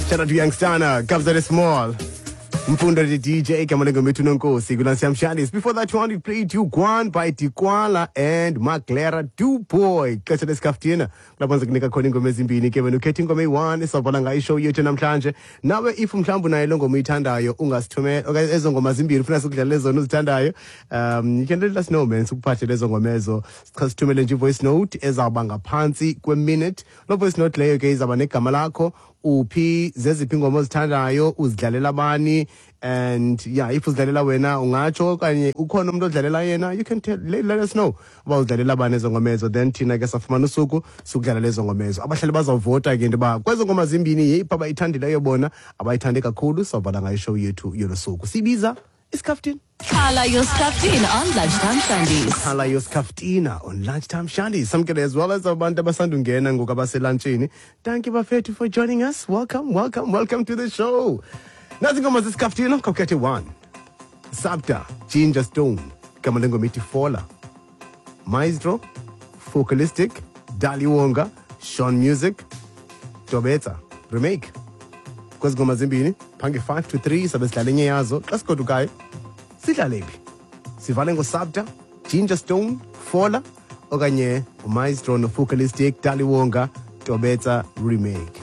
Shout out to Youngstana, Kabza Small. Mfunda the DJ Kamalengo Metunonkosi Gulansiam Shadis. Before that one, we played you Guan by Tikwala and Maclera Duboy. Kacha Skaftina. Labanza Nika Koningo Mezimbini, Kevin Uketingo May one, Sabalanga show you Tenam Chanje. Now if Mshambuna Longo Mitanda, your Ungas Tome, or Ezongo Mazimbi, Franasuka Lezo, Nustanda. You can let us know, man. Supati Lezongo Mezo, Customer voice note, Ezabanga Pansi, Gwe minute. No voice note layer gaze Abaneka Malako. Uphi zeziphingo mozithandayo uzidlalela bani and yeah if uzidlalela wena ungatsho kanye ukhona umuntu odlalela yena you can let us know about uzidlalela bani ezongomezo then thina ke safumana usuku sukudlalela ezongomezo abahlali bazavota ke ndiba kwezo ngoma zimbini yipha abayithandileyo bona abayithande kakhulu sovala ngayo show yethu yolosuku sibiza iskaftin Khala yoskaftin on Lunchtime Shandies. Khala yoskaftina on Lunchtime Shandies. Samkele as well as abantu abasandungena ngoku abaselunchini. Thank you Bafetu for joining us. Welcome to the show. Nazi ngoma ziskaftina kokete 1. Sabta, Ginger Stone, Kamalengo Miti Fola. Maestro, Focalistic, Dali Wonga, Sean Music, Tobeta, Remake. Kwa ngoma zimbini, pange 5 to 3 sabesilalenye yazo. Let's go to guy. Sidlalebi sivalengo Sabta, Ginger Stone, Fola okanye Maestro no Focalistic, Dali Wonga, Tobeta Remake.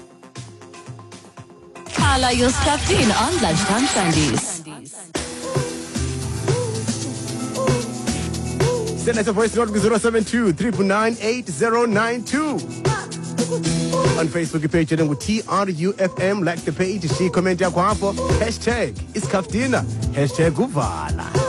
Khala yoskaftin on Lunchtime Shandies. Send us a voice note 072 999 8092. On Facebook page with TRUFM, like the page, see comment ya hapo, hashtag iskaftina, hashtag uvala.